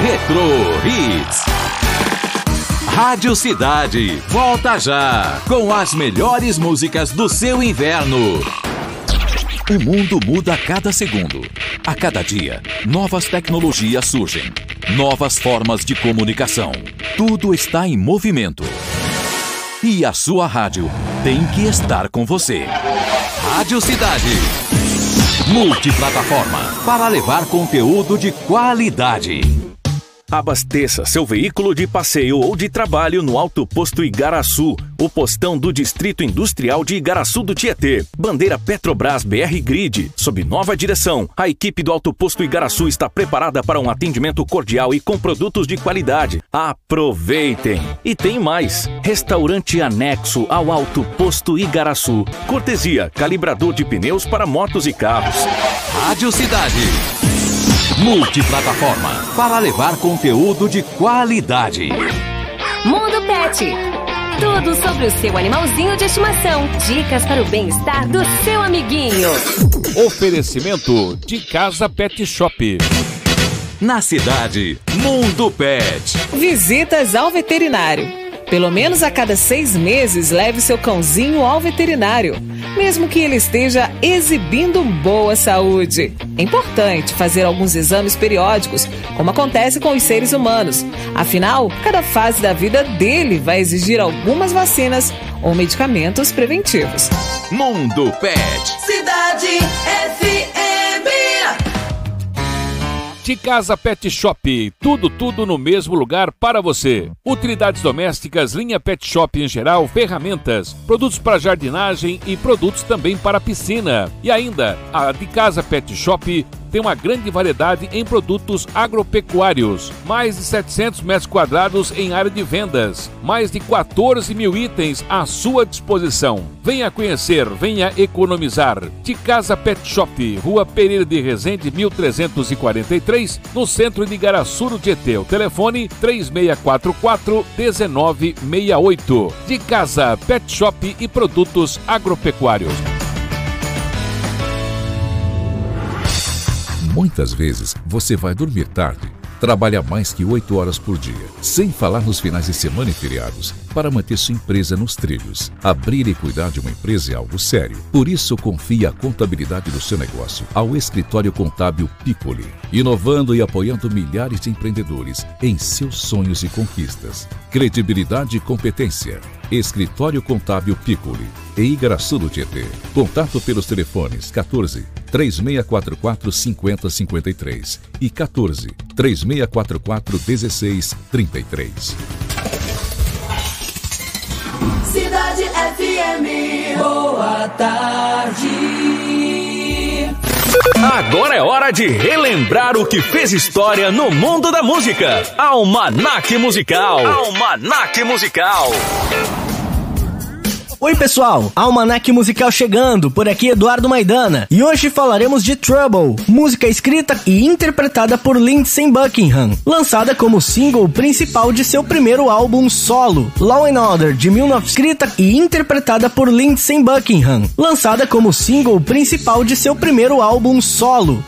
Retro Hits. Rádio Cidade, volta já, com as melhores músicas do seu inverno. O mundo muda a cada segundo. A cada dia, novas tecnologias surgem. Novas formas de comunicação. Tudo está em movimento. E a sua rádio tem que estar com você. Rádio Cidade. Multiplataforma para levar conteúdo de qualidade. Abasteça seu veículo de passeio ou de trabalho no Alto Posto Igaraçu, o postão do Distrito Industrial de Igaraçu do Tietê. Bandeira Petrobras BR Grid, sob nova direção. A equipe do Alto Posto Igaraçu está preparada para um atendimento cordial e com produtos de qualidade. Aproveitem! E tem mais! Restaurante anexo ao Alto Posto Igaraçu. Cortesia, calibrador de pneus para motos e carros. Rádio Cidade. Multiplataforma para levar conteúdo de qualidade. Mundo Pet. Tudo sobre o seu animalzinho de estimação. Dicas para o bem-estar do seu amiguinho. Oferecimento de Casa Pet Shop. Na cidade, Mundo Pet. Visitas ao veterinário. Pelo menos a cada 6 meses, leve seu cãozinho ao veterinário, mesmo que ele esteja exibindo boa saúde. É importante fazer alguns exames periódicos, como acontece com os seres humanos. Afinal, cada fase da vida dele vai exigir algumas vacinas ou medicamentos preventivos. Mundo Pet. Cidade FM. De Casa Pet Shop, tudo no mesmo lugar para você. Utilidades domésticas, linha Pet Shop em geral, ferramentas, produtos para jardinagem e produtos também para piscina. E ainda, a De Casa Pet Shop tem uma grande variedade em produtos agropecuários. Mais de 700 metros quadrados em área de vendas. Mais de 14 mil itens à sua disposição. Venha conhecer, venha economizar. De Casa Pet Shop, Rua Pereira de Resende, 1343, no centro de Igaraçu do Tietê. O telefone 3644-1968. De Casa Pet Shop e produtos agropecuários. Muitas vezes você vai dormir tarde, trabalha mais que 8 horas por dia, sem falar nos finais de semana e feriados, para manter sua empresa nos trilhos. Abrir e cuidar de uma empresa é algo sério. Por isso, confie a contabilidade do seu negócio ao Escritório Contábil Piccoli, inovando e apoiando milhares de empreendedores em seus sonhos e conquistas. Credibilidade e competência. Escritório Contábil Piccoli, em Igaraçu do Tietê. Contato pelos telefones 14 3644 5053 e 14 3644 1633. Cidade FM. Boa tarde. Agora é hora de relembrar o que fez história no mundo da música. Almanaque Musical. Almanaque Musical. Oi pessoal, Almanaque Musical chegando, por aqui Eduardo Maidana, e hoje falaremos de Trouble, música escrita e interpretada por Lindsey Buckingham, lançada como single principal de seu primeiro álbum solo, Law & Order, de 1990, escrita e interpretada por Lindsey Buckingham, lançada como single principal de seu primeiro álbum solo,